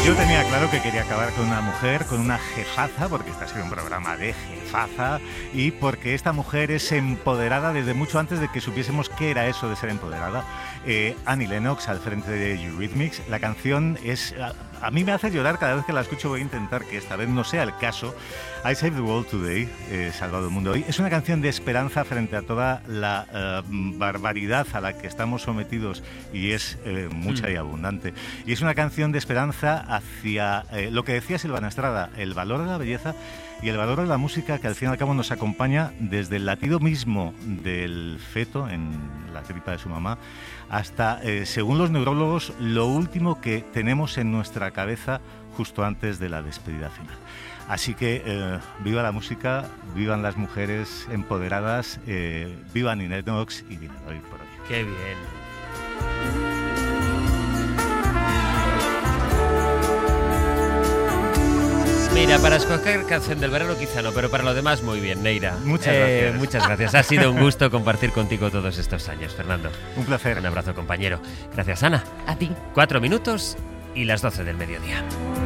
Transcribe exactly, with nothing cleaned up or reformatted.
Yo tenía claro que quería acabar con una mujer, con una jefaza, porque este ha sido un programa de jefaza, y porque esta mujer es empoderada desde mucho antes de que supiésemos qué era eso de ser empoderada. Eh, Annie Lennox al frente de Eurythmics. La canción es... A, a mí me hace llorar cada vez que la escucho. Voy a intentar que esta vez no sea el caso. I Saved the World Today, he salvado el mundo hoy. Es una canción de esperanza frente a toda la uh, barbaridad a la que estamos sometidos, y es eh, mucha mm. y abundante. Y es una canción de esperanza hacia eh, lo que decía Silvana Estrada, el valor de la belleza y el valor de la música, que al fin y al cabo nos acompaña desde el latido mismo del feto en la tripa de su mamá hasta, eh, según los neurólogos, lo último que tenemos en nuestra cabeza justo antes de la despedida final. Así que eh, viva la música, vivan las mujeres empoderadas, eh, viva Annie Lennox y dinero hoy por hoy. ¡Qué bien! Mira, para escoger canción del verano quizá no, pero para lo demás muy bien, Neira. Muchas eh, gracias. Muchas gracias. Ha sido un gusto compartir contigo todos estos años, Fernando. Un placer. Un abrazo, compañero. Gracias, Ana. A ti. Cuatro minutos y las doce del mediodía.